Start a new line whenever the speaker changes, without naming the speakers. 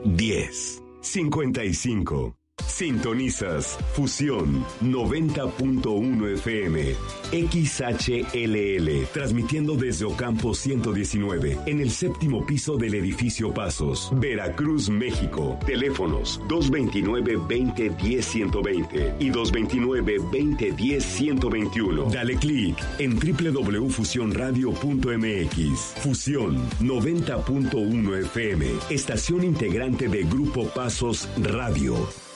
1055. Sintonizas Fusión 90.1 FM, XHLL, transmitiendo desde Ocampo 119, en el séptimo piso del edificio Pasos, Veracruz, México. Teléfonos 229-2010-120 y 229-2010-121. Dale clic en www.fusionradio.mx. Fusión 90.1 FM, estación integrante de Grupo Pasos Radio.